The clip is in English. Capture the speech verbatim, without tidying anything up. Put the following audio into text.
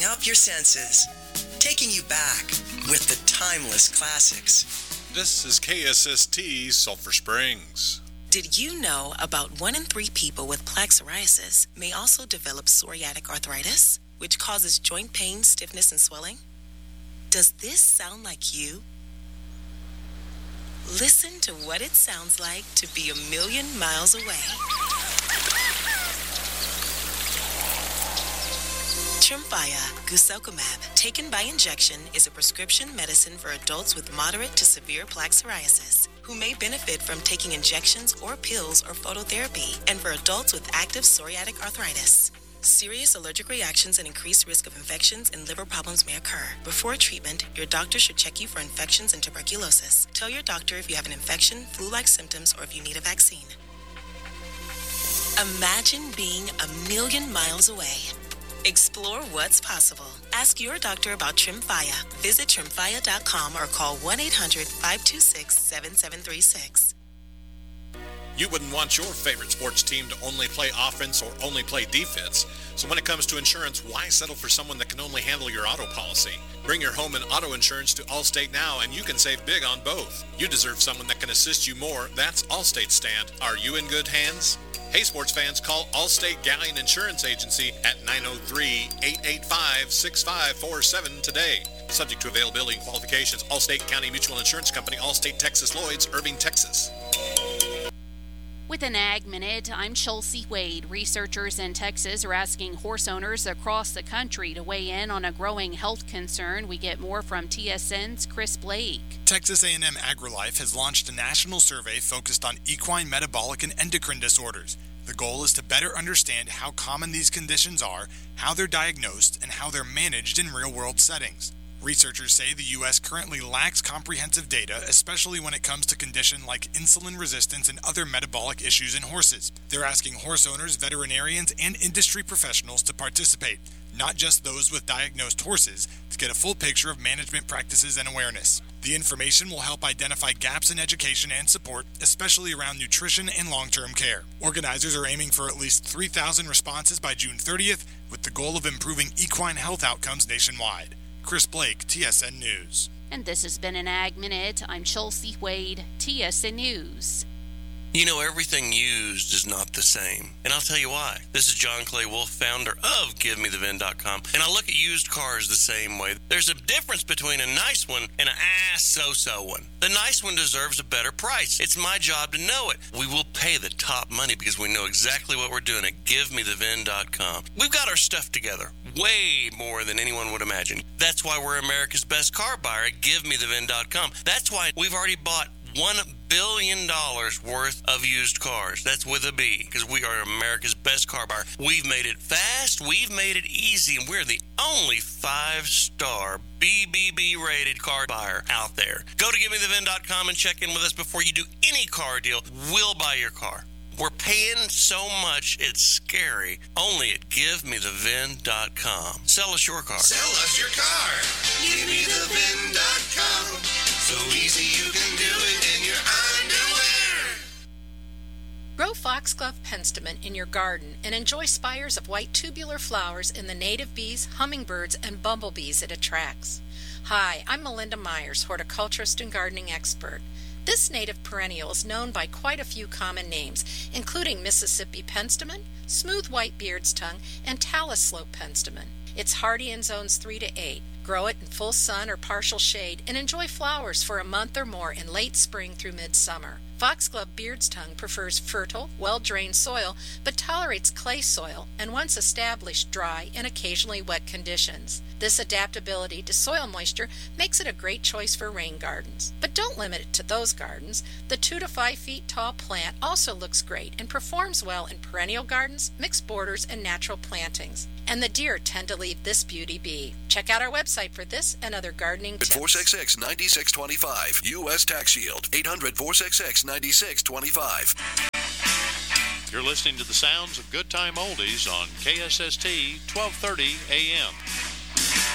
lighting up your senses, taking you back with the timeless classics. This is K S S T Sulphur Springs. Did you know about one in three people with plaque psoriasis may also develop psoriatic arthritis, which causes joint pain, stiffness, and swelling? Does this sound like you? Listen to what it sounds like to be a million miles away. Tremfya guselkumab, taken by injection, is a prescription medicine for adults with moderate to severe plaque psoriasis who may benefit from taking injections or pills or phototherapy, and for adults with active psoriatic arthritis. Serious allergic reactions and increased risk of infections and liver problems may occur. Before treatment, your doctor should check you for infections and tuberculosis. Tell your doctor if you have an infection, flu-like symptoms, or if you need a vaccine. Imagine being a million miles away. Explore what's possible. Ask your doctor about Tremfya. Visit tremfya dot com or call one eight hundred, five two six, seven seven three six. You wouldn't want your favorite sports team to only play offense or only play defense. So when it comes to insurance, why settle for someone that can only handle your auto policy? Bring your home and auto insurance to Allstate now and you can save big on both. You deserve someone that can assist you more. That's Allstate's stand. Are you in good hands? Hey, sports fans, call Allstate Galleon Insurance Agency at nine oh three, eight eight five, six five four seven today. Subject to availability and qualifications. Allstate County Mutual Insurance Company, Allstate Texas Lloyds, Irving, Texas. With an Ag Minute, I'm Chelsea Wade. Researchers in Texas are asking horse owners across the country to weigh in on a growing health concern. We get more from T S N's Chris Blake. Texas A and M AgriLife has launched a national survey focused on equine metabolic and endocrine disorders. The goal is to better understand how common these conditions are, how they're diagnosed, and how they're managed in real-world settings. Researchers say the U S currently lacks comprehensive data, especially when it comes to conditions like insulin resistance and other metabolic issues in horses. They're asking horse owners, veterinarians, and industry professionals to participate, not just those with diagnosed horses, to get a full picture of management practices and awareness. The information will help identify gaps in education and support, especially around nutrition and long-term care. Organizers are aiming for at least three thousand responses by June thirtieth, with the goal of improving equine health outcomes nationwide. Chris Blake, T S N News. And this has been an Ag Minute. I'm Chelsea Wade, T S N News. You know, everything used is not the same. And I'll tell you why. This is John Clay Wolf, founder of Give Me The V I N dot com. And I look at used cars the same way. There's a difference between a nice one and an ass-so-so one. The nice one deserves a better price. It's my job to know it. We will pay the top money because we know exactly what we're doing at Give Me The V I N dot com. We've got our stuff together way more than anyone would imagine. That's why we're America's best car buyer at Give Me The V I N dot com. That's why we've already bought one billion dollars worth of used cars. That's with a B, because we are America's best car buyer. We've made it fast, we've made it easy, and we're the only five-star B B B rated car buyer out there. Go to Give Me The V I N dot com and check in with us before you do any car deal. We'll buy your car. We're paying so much, it's scary. Only at Give Me The V I N dot com. Sell us your car. Sell us your car. Give Me The V I N dot com. So easy you can do it in your underwear. Grow foxglove penstemon in your garden and enjoy spires of white tubular flowers in the native bees, hummingbirds, and bumblebees it attracts. Hi, I'm Melinda Myers, horticulturist and gardening expert. This native perennial is known by quite a few common names, including Mississippi penstemon, smooth white beard's tongue, and talus slope penstemon. It's hardy in zones three to eight. Grow it in full sun or partial shade and enjoy flowers for a month or more in late spring through midsummer. Foxglove beard's tongue prefers fertile, well-drained soil, but tolerates clay soil and, once established, dry and occasionally wet conditions. This adaptability to soil moisture makes it a great choice for rain gardens. But don't limit it to those gardens. The two to five feet tall plant also looks great and performs well in perennial gardens, mixed borders, and natural plantings. And the deer tend to leave this beauty be. Check out our website for this and other gardening tips. four six six, nine six two five. U S Tax Shield. eight hundred, four six six, nine six two five. You're listening to the sounds of Good Time Oldies on K S S T twelve thirty A M.